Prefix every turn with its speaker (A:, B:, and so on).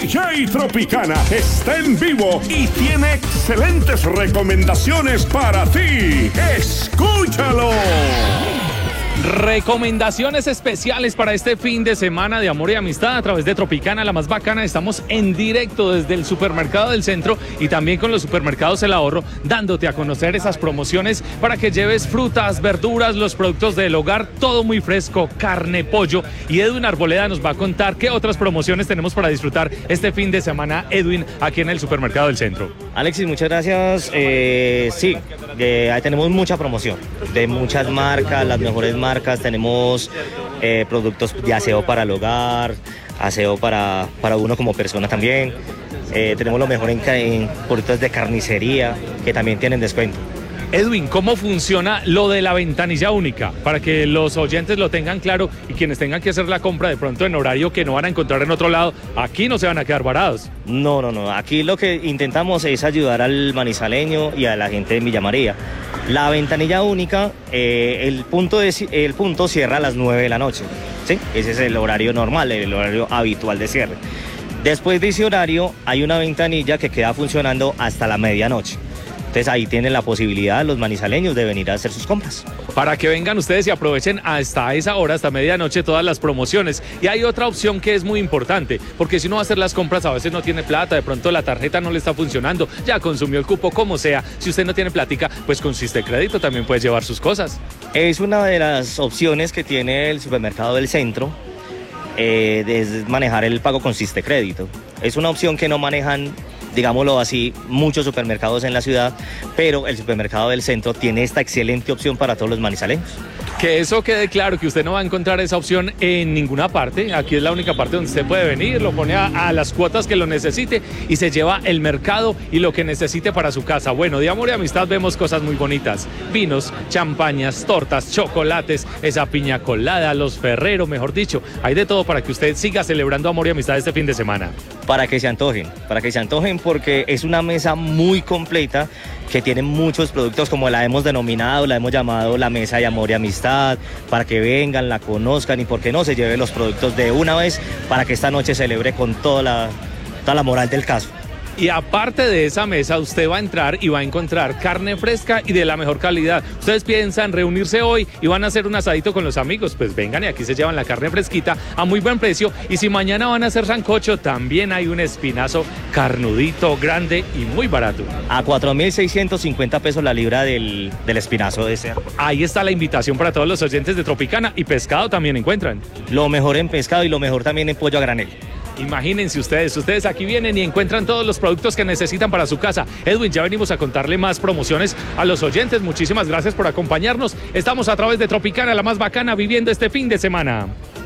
A: Jay Tropicana está en vivo y tiene excelentes recomendaciones para ti. ¡Escúchalo!
B: Recomendaciones especiales para este fin de semana de amor y amistad a través de Tropicana, la más bacana. Estamos en directo desde el supermercado del centro y también con los supermercados El Ahorro, dándote a conocer esas promociones para que lleves frutas, verduras, los productos del hogar, todo muy fresco, carne, pollo. Y Edwin Arboleda nos va a contar qué otras promociones tenemos para disfrutar este fin de semana, Edwin, aquí en el supermercado del centro.
C: Alexis, muchas gracias. Sí, ahí tenemos mucha promoción de muchas marcas, las mejores marcas. Tenemos productos de aseo para el hogar, aseo para uno como persona también. Tenemos lo mejor en productos de carnicería que también tienen descuento.
B: Edwin, ¿cómo funciona lo de la ventanilla única? Para que los oyentes lo tengan claro y quienes tengan que hacer la compra de pronto en horario que no van a encontrar en otro lado, aquí no se van a quedar varados.
C: No. Aquí lo que intentamos es ayudar al manizaleño y a la gente de Villa María. La ventanilla única, el punto cierra a las 9 de la noche. ¿Sí? Ese es el horario normal, el horario habitual de cierre. Después de ese horario hay una ventanilla que queda funcionando hasta la medianoche. Entonces ahí tienen la posibilidad los manizaleños de venir a hacer sus compras.
B: Para que vengan ustedes y aprovechen hasta esa hora, hasta medianoche, todas las promociones. Y hay otra opción que es muy importante, porque si uno va a hacer las compras a veces no tiene plata, de pronto la tarjeta no le está funcionando, ya consumió el cupo, como sea. Si usted no tiene plática, pues con Sistecrédito también puede llevar sus cosas.
C: Es una de las opciones que tiene el supermercado del centro, es manejar el pago con Sistecrédito. Es una opción que no manejan, digámoslo así, muchos supermercados en la ciudad, pero el supermercado del centro tiene esta excelente opción para todos los manizaleños.
B: Que eso quede claro, que usted no va a encontrar esa opción en ninguna parte. Aquí es la única parte donde usted puede venir, lo pone a las cuotas que lo necesite y se lleva el mercado y lo que necesite para su casa. Bueno, de amor y amistad vemos cosas muy bonitas. Vinos, champañas, tortas, chocolates, esa piña colada, los Ferrero, mejor dicho. Hay de todo para que usted siga celebrando amor y amistad este fin de semana.
C: Para que se antojen porque es una mesa muy completa que tiene muchos productos, como la hemos denominado, la hemos llamado la mesa de amor y amistad, para que vengan, la conozcan y por qué no se lleven los productos de una vez para que esta noche celebre con toda la moral del caso.
B: Y aparte de esa mesa, usted va a entrar y va a encontrar carne fresca y de la mejor calidad. Ustedes piensan reunirse hoy y van a hacer un asadito con los amigos, pues vengan y aquí se llevan la carne fresquita a muy buen precio. Y si mañana van a hacer sancocho, también hay un espinazo carnudito, grande y muy barato.
C: A 4.650 pesos la libra del espinazo de cerdo.
B: Ahí está la invitación para todos los oyentes de Tropicana, y pescado también encuentran.
C: Lo mejor en pescado y lo mejor también en pollo a granel.
B: Imagínense ustedes aquí vienen y encuentran todos los productos que necesitan para su casa. Edwin, ya venimos a contarle más promociones a los oyentes. Muchísimas gracias por acompañarnos. Estamos a través de Tropicana, la más bacana, viviendo este fin de semana.